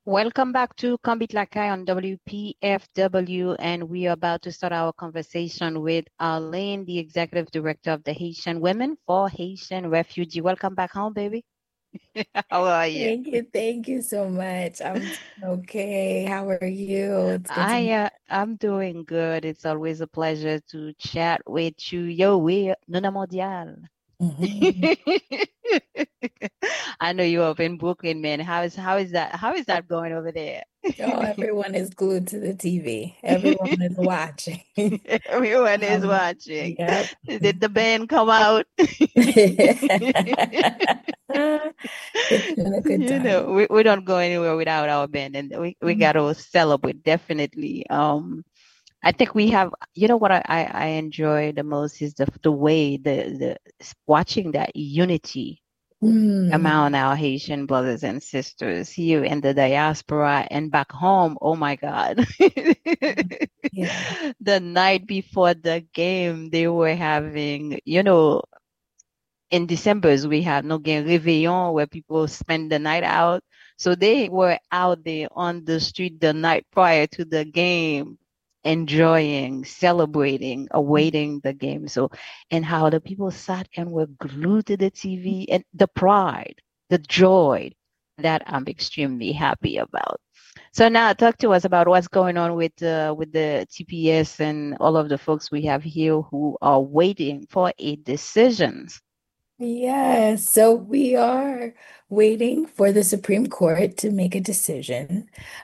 Welcome back to Combit Lakai on WPFW, and we are about to start our conversation with Arlene, the Executive Director of the Haitian Women for Haitian Refugee. Welcome back home, baby. How are you? Thank you so much. I'm doing okay. How are you? It's good to meet I'm doing good. It's always a pleasure to chat with you. Yo, we Nona Mondial. you. I know you're up in Brooklyn, man. How is that going over there? Oh, everyone is glued to the TV. Everyone is watching. Everyone is watching. Yep. Did the band come out? It's been a good time. We don't go anywhere without our band, and we got to celebrate definitely. I think we have, what I enjoy the most is the way the watching that unity among Mm. our Haitian brothers and sisters here in the diaspora and back home. Oh my God. Yeah. The night before the game, they were having, in December's we have no game Réveillon where people spend the night out. So they were out there on the street the night prior to the game, enjoying, celebrating, awaiting the game. So, and how the people sat and were glued to the TV and the pride, the joy that I'm extremely happy about. So now talk to us about what's going on with the TPS and all of the folks we have here who are waiting for a decision. Yes, so we are waiting for the Supreme Court to make a decision.